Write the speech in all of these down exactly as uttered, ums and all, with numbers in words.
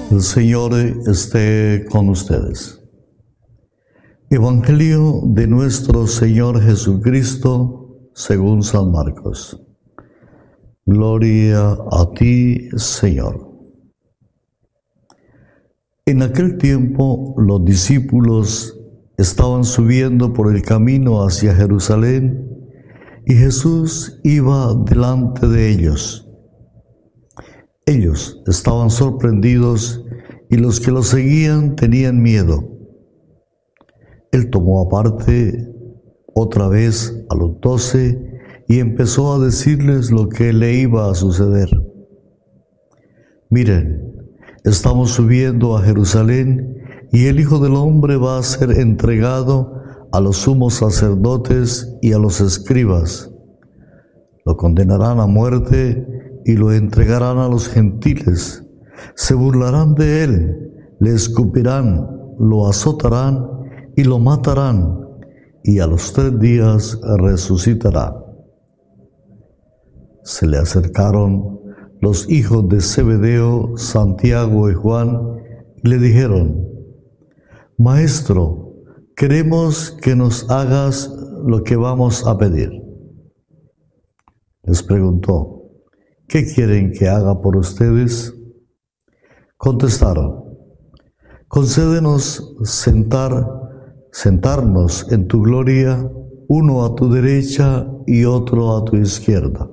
El Señor esté con ustedes. Evangelio de nuestro Señor Jesucristo según San Marcos. Gloria a ti, Señor. En aquel tiempo los discípulos estaban subiendo por el camino hacia Jerusalén y Jesús iba delante de ellos. Ellos estaban sorprendidos y los que lo seguían tenían miedo. Él tomó aparte otra vez a los doce y empezó a decirles lo que le iba a suceder. Miren, estamos subiendo a Jerusalén y el Hijo del Hombre va a ser entregado a los sumos sacerdotes y a los escribas. Lo condenarán a muerte y lo entregarán a los gentiles. Se burlarán de él, le escupirán, lo azotarán y lo matarán, y a los tres días resucitará. Se le acercaron los hijos de Zebedeo, Santiago y Juan, y le dijeron: Maestro, queremos que nos hagas lo que vamos a pedir. Les preguntó: ¿qué quieren que haga por ustedes? Contestaron: concédenos sentar, sentarnos en tu gloria, uno a tu derecha y otro a tu izquierda.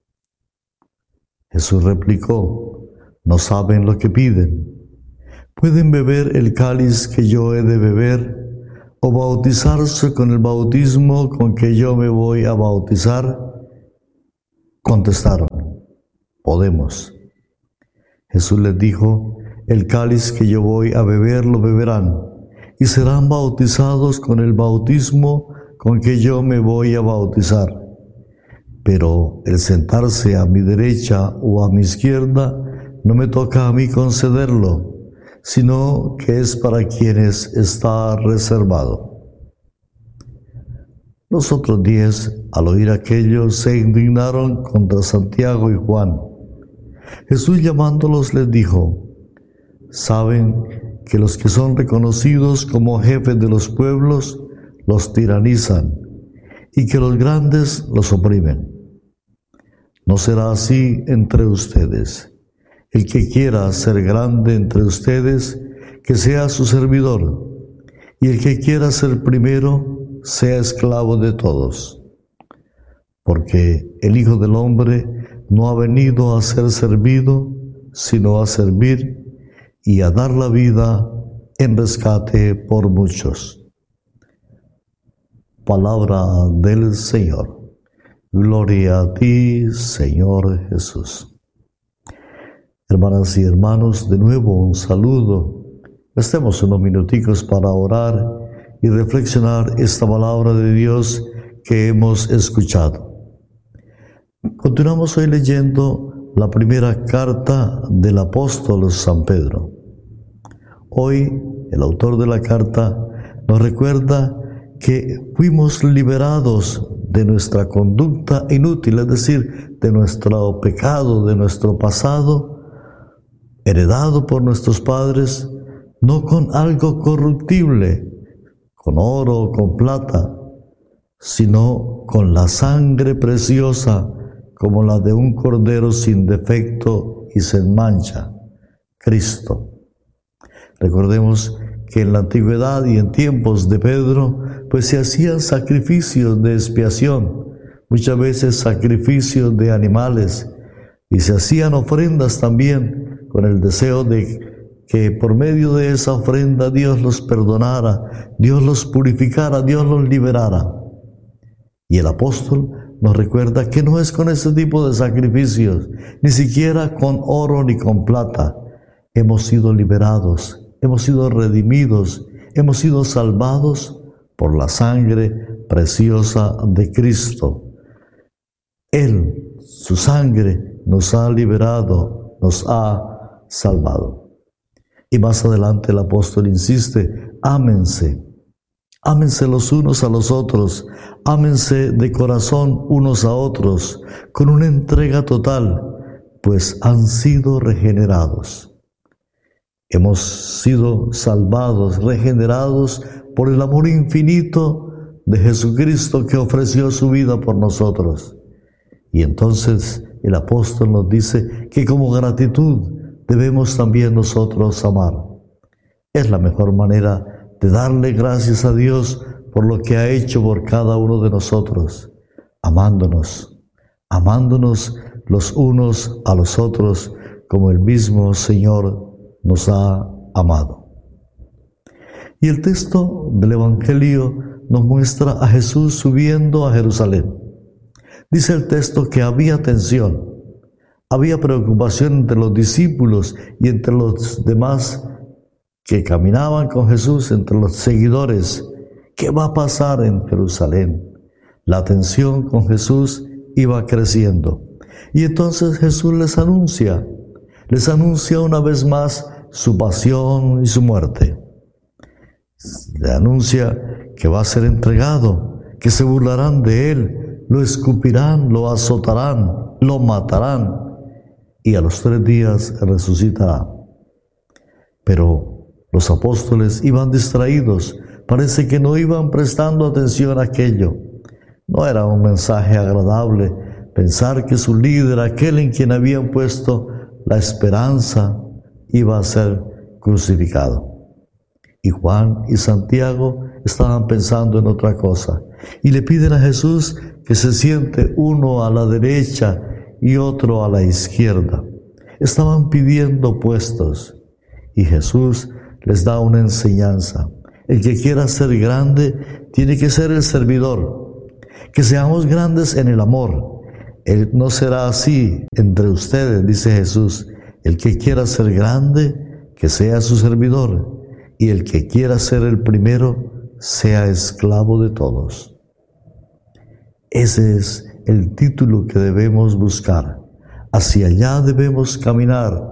Jesús replicó: no saben lo que piden. ¿Pueden beber el cáliz que yo he de beber, o bautizarse con el bautismo con que yo me voy a bautizar? Contestaron: podemos. Jesús les dijo: el cáliz que yo voy a beber lo beberán, y serán bautizados con el bautismo con que yo me voy a bautizar. Pero el sentarse a mi derecha o a mi izquierda no me toca a mí concederlo, sino que es para quienes está reservado. Los otros diez, al oír aquello, se indignaron contra Santiago y Juan. Jesús, llamándolos, les dijo: saben que los que son reconocidos como jefes de los pueblos los tiranizan y que los grandes los oprimen. No será así entre ustedes. El que quiera ser grande entre ustedes, que sea su servidor, y el que quiera ser primero, sea esclavo de todos. Porque el Hijo del Hombre no ha venido a ser servido, sino a servir y a dar la vida en rescate por muchos. Palabra del Señor. Gloria a ti, Señor Jesús. Hermanas y hermanos, de nuevo un saludo. Estemos unos minuticos para orar y reflexionar esta palabra de Dios que hemos escuchado. Continuamos hoy leyendo la primera carta del apóstol San Pedro. Hoy el autor de la carta nos recuerda que fuimos liberados de nuestra conducta inútil, es decir, de nuestro pecado, de nuestro pasado, heredado por nuestros padres, no con algo corruptible, con oro o con plata, sino con la sangre preciosa, como la de un cordero sin defecto y sin mancha, Cristo. Recordemos que en la antigüedad y en tiempos de Pedro, pues se hacían sacrificios de expiación, muchas veces sacrificios de animales, y se hacían ofrendas también con el deseo de que por medio de esa ofrenda Dios los perdonara, Dios los purificara, Dios los liberara. Y el apóstol nos recuerda que no es con ese tipo de sacrificios, ni siquiera con oro ni con plata. Hemos sido liberados, hemos sido redimidos, hemos sido salvados por la sangre preciosa de Cristo. Él, su sangre, nos ha liberado, nos ha salvado. Y más adelante el apóstol insiste: ámense, ámense los unos a los otros, ámense de corazón unos a otros, con una entrega total, pues han sido regenerados. Hemos sido salvados, regenerados por el amor infinito de Jesucristo que ofreció su vida por nosotros. Y entonces el apóstol nos dice que como gratitud debemos también nosotros amar. Es la mejor manera de darle gracias a Dios por lo que ha hecho por cada uno de nosotros, amándonos, amándonos los unos a los otros como el mismo Señor nos ha amado. Y el texto del Evangelio nos muestra a Jesús subiendo a Jerusalén. Dice el texto que había tensión, había preocupación entre los discípulos y entre los demás que caminaban con Jesús, entre los seguidores. ¿Qué va a pasar en Jerusalén? La tensión con Jesús iba creciendo. Y entonces Jesús les anuncia, les anuncia una vez más su pasión y su muerte. Le anuncia que va a ser entregado, que se burlarán de él, lo escupirán, lo azotarán, lo matarán y a los tres días resucitará. Pero los apóstoles iban distraídos, parece que no iban prestando atención a aquello. No era un mensaje agradable pensar que su líder, aquel en quien habían puesto la esperanza, iba a ser crucificado. Y Juan y Santiago estaban pensando en otra cosa y le piden a Jesús que se siente uno a la derecha y otro a la izquierda. Estaban pidiendo puestos y Jesús les da una enseñanza. El que quiera ser grande tiene que ser el servidor. Que seamos grandes en el amor. Él no será así entre ustedes, dice Jesús. El que quiera ser grande, que sea su servidor. Y el que quiera ser el primero, sea esclavo de todos. Ese es el título que debemos buscar. Hacia allá debemos caminar,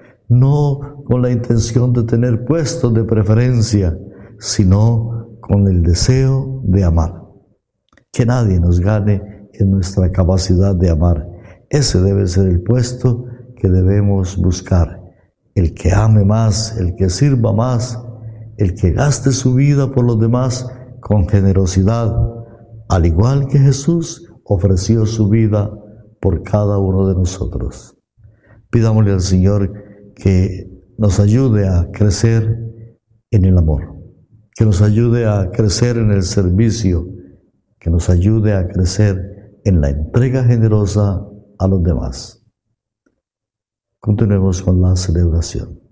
no con la intención de tener puestos de preferencia, sino con el deseo de amar. Que nadie nos gane en nuestra capacidad de amar. Ese debe ser el puesto que debemos buscar. El que ame más, el que sirva más, el que gaste su vida por los demás con generosidad, al igual que Jesús ofreció su vida por cada uno de nosotros. Pidámosle al Señor que nos ayude a crecer en el amor, que nos ayude a crecer en el servicio, que nos ayude a crecer en la entrega generosa a los demás. Continuemos con la celebración.